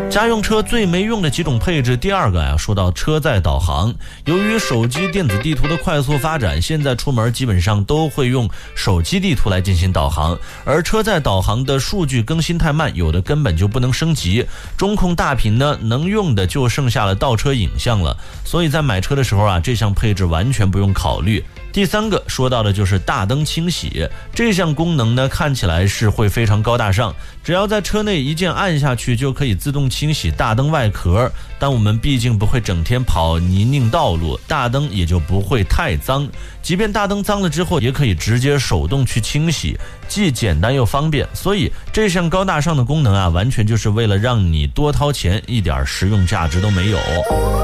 家用车最没用的几种配置，第二个呀，说到车载导航。由于手机电子地图的快速发展，现在出门基本上都会用手机地图来进行导航，而车载导航的数据更新太慢，有的根本就不能升级。中控大屏呢，能用的就剩下了倒车影像了，所以在买车的时候啊，这项配置完全不用考虑。第三个说到的就是大灯清洗，这项功能呢看起来是会非常高大上，只要在车内一键按下去就可以自动清洗大灯外壳，但我们毕竟不会整天跑泥泞道路，大灯也就不会太脏，即便大灯脏了之后也可以直接手动去清洗，既简单又方便，所以这项高大上的功能啊，完全就是为了让你多掏钱，一点实用价值都没有。